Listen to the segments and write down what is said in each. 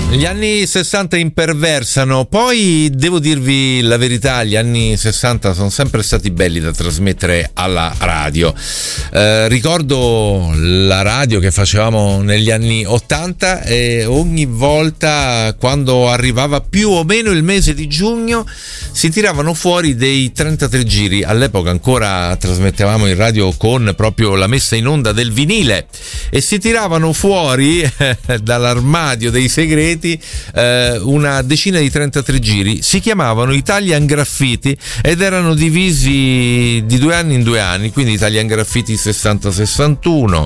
Gli anni 60 imperversano, poi devo dirvi la verità, gli anni 60 sono sempre stati belli da trasmettere alla radio. Ricordo la radio che facevamo negli anni 80 e ogni volta quando arrivava più o meno il mese di giugno si tiravano fuori dei 33 giri. All'epoca ancora trasmettevamo in radio con proprio la messa in onda del vinile e si tiravano fuori dall'armadio dei segreti una decina di 33 giri. Si chiamavano Italian Graffiti ed erano divisi di 2 anni in 2 anni, quindi Italian Graffiti 60-61,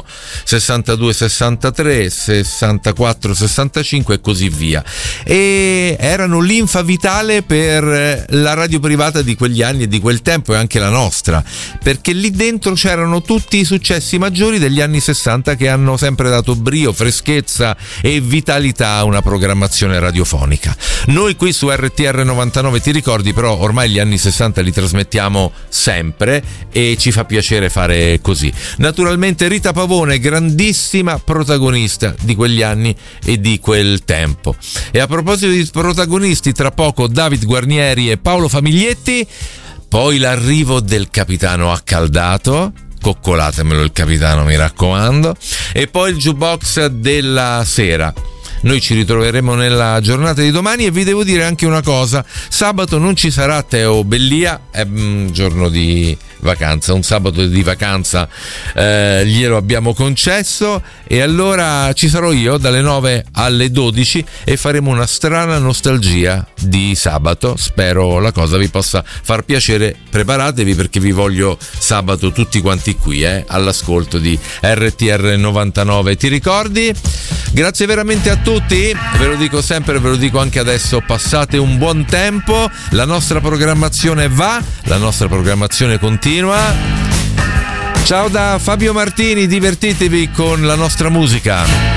62-63, 64-65 e così via, e erano linfa vitale per la radio privata di quegli anni e di quel tempo, e anche la nostra, perché lì dentro c'erano tutti i successi maggiori degli anni 60 che hanno sempre dato brio, freschezza e vitalità a una programmazione radiofonica. Noi qui su RTR 99 ti ricordi, però ormai gli anni 60 li trasmettiamo sempre e ci fa piacere fare così. Naturalmente Rita Pavone, grandissima protagonista di quegli anni e di quel tempo. E a proposito di protagonisti, tra poco David Guarnieri e Paolo Famiglietti, poi l'arrivo del capitano accaldato, coccolatemelo il capitano, mi raccomando, e poi il jukebox della sera. Noi ci ritroveremo nella giornata di domani e vi devo dire anche una cosa: sabato non ci sarà Teo Bellia, è un giorno di vacanza, un sabato di vacanza glielo abbiamo concesso, e allora ci sarò io dalle 9 alle 12 e faremo una strana nostalgia di sabato. Spero la cosa vi possa far piacere, preparatevi perché vi voglio sabato tutti quanti qui all'ascolto di RTR 99. Ti ricordi? Grazie veramente a tutti, ve lo dico sempre, ve lo dico anche adesso, passate un buon tempo, la nostra programmazione va, la nostra programmazione continua. Ciao da Fabio Martini, divertitevi con la nostra musica.